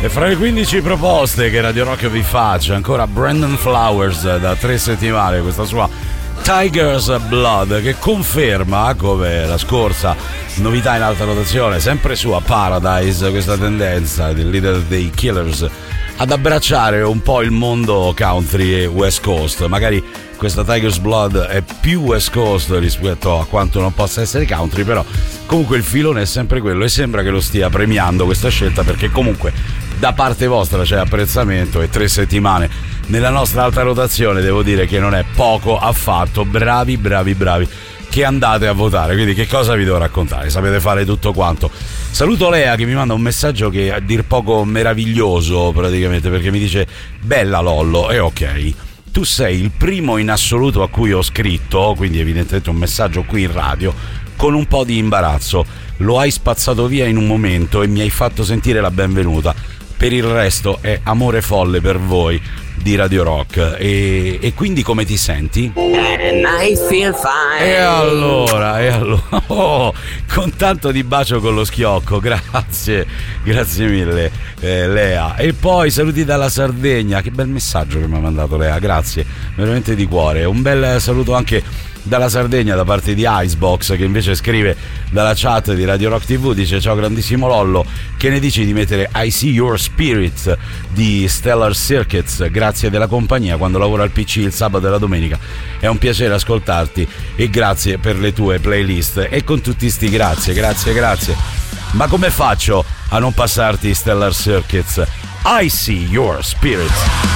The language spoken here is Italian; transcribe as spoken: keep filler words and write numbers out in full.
E fra le quindici proposte che Radio Rock vi fa c'è ancora Brandon Flowers da tre settimane, questa sua Tiger's Blood, che conferma, come la scorsa novità in alta rotazione, sempre su a Paradise, questa tendenza del leader dei Killers ad abbracciare un po' il mondo country e West Coast. Magari questa Tiger's Blood è più West Coast rispetto a quanto non possa essere country, però comunque il filone è sempre quello e sembra che lo stia premiando questa scelta, perché comunque da parte vostra c'è apprezzamento e tre settimane nella nostra alta rotazione devo dire che non è poco affatto. Bravi, bravi, bravi che andate a votare, quindi che cosa vi devo raccontare? Sapete fare tutto quanto. Saluto Lea che mi manda un messaggio che è a dir poco meraviglioso praticamente, perché mi dice: bella Lollo, e ok, tu sei il primo in assoluto a cui ho scritto, quindi evidentemente un messaggio qui in radio, con un po' di imbarazzo. Lo hai spazzato via in un momento e mi hai fatto sentire la benvenuta. Per il resto è amore folle per voi di Radio Rock. E, e quindi come ti senti? And I feel fine. E allora, e allora oh, con tanto di bacio con lo schiocco, grazie, grazie mille eh, Lea. E poi saluti dalla Sardegna, che bel messaggio che mi ha mandato Lea, grazie, veramente di cuore. Un bel saluto anche dalla Sardegna da parte di Icebox, che invece scrive dalla chat di Radio Rock tivù, dice: ciao grandissimo Lollo, che ne dici di mettere I See Your Spirit di Stellar Circuits? Grazie della compagnia quando lavoro al P C il sabato e la domenica, è un piacere ascoltarti e grazie per le tue playlist. E con tutti sti grazie, grazie, grazie, ma come faccio a non passarti Stellar Circuits? I See Your Spirit.